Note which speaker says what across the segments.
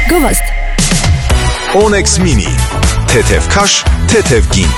Speaker 1: Գովաստ
Speaker 2: Onex Mini թեթև քաշ, թեթև գին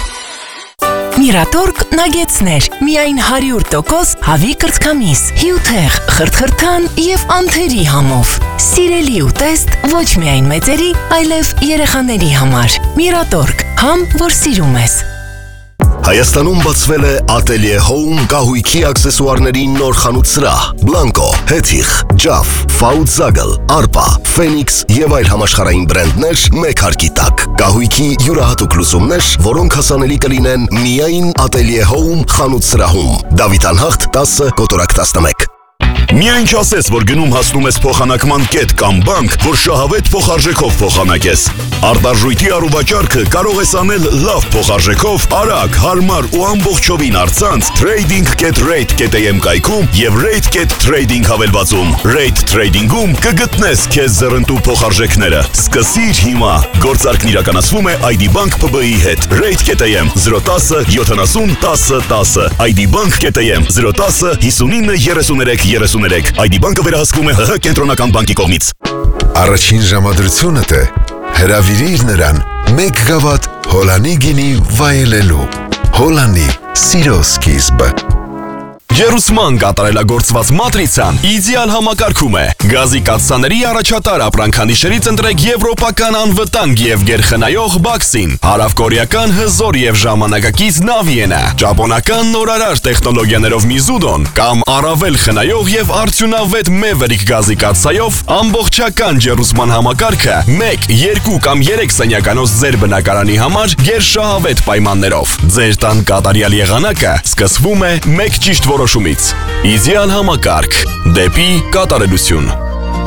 Speaker 3: Միրատորկ նագեցներ, միայն 100% հավի կրծքամիս, հյութեղ, խրթխրթան և անթերի համով։ Սիրելի ուտեստ ոչ միայն մեծերի, այլև երեխաների համար։ Միրատորկ, համ, որ սիրում ես։
Speaker 4: Հայաստանում բացվել է Atelier Home կահույքի աքսեսուարների նոր խանութ սրահ, Blanco, Hethich, Jaff, Fautzagel, Arpa, Phoenix եւ այլ համաշխարհային բրենդներ մեկ հարկի տակ։ Կահույքի յուրահատուկ լուծումներ, որոնք հասանելի կլինեն միայն Atelier Home խանութ սրահում։ Դավիթ Անհախտ 10 կոտորակ 11
Speaker 5: Միայն չասես, որ գնում հասնում ես փոխանակման կետ կամ բանկ, որ շահավետ փոխարժեքով փոխանակես։ Արտարժույթի առուվաճառքը կարող ես անել լավ փոխարժեքով, արագ, հարմար ու ամբողջովին առցանց trading.rate.am կայքում եւ rate.trading հավելվածում։ Rate Trading-ում կգտնես քեզ զռնտու փոխարժեքները։ Սկսիր հիմա։ Գործարքն իրականացվում է ID Bank PB-ի հետ։ Rate.am 010 70 10 10 ID Bank.am 010 59 33 ID Բանկը վերահսկվում է ՀՀ կենտրոնական բանկի կողմից։
Speaker 6: Առաջին ժամադրությունդ է հրավիրիր նրան 1 գավաթ Հոլանի գինի վայելելու։ Հոլանի սիրո սկիզբը։
Speaker 5: Ջերուսման կատարելագործված մատրիցան իդեալ համակարգում է։ Գազի կաթսաների առաջատար ապրանքանիշերից ընտրեք եվրոպական անվտանգ եւ գերխնայող բաքսին, հարավկորեական հզոր եւ ժամանակակից նավիենը, ճապոնական նորարար տեխնոլոգիաներով Mizudo-ն կամ առավել խնայող եւ արդյունավետ Maverick գազի կաթսայով ամբողջական ջերուսման համակարգը 1, 2 կամ 3 սենյականոց ձեր բնակարանի համար գերշահավետ պայմաններով։ Ձեր տան կատարյալ եղանակը սկսվում է 1 ճիշտ որոշումից։ Իդեալ համակարգ դեպի կատարելություն։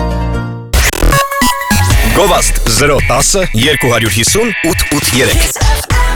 Speaker 7: Գովաստ 010 250 883